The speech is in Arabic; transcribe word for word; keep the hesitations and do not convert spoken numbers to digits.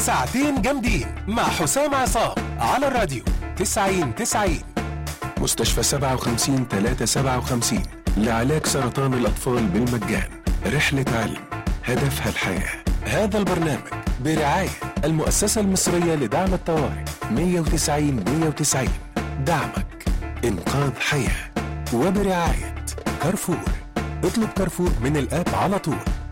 ساعتين جامدين مع حسام عصام على الراديو تسعين تسعين. مستشفى سبعة وخمسين ثلاثة سبعة وخمسين لعلاج سرطان الأطفال بالمجان. رحلة علم هدفها الحياة. هذا البرنامج برعاية المؤسسة المصرية لدعم الطوارئ مية وتسعين مية وتسعين. دعمك إنقاذ حياة. وبرعاية كارفور. اطلب كارفور من الآب على طول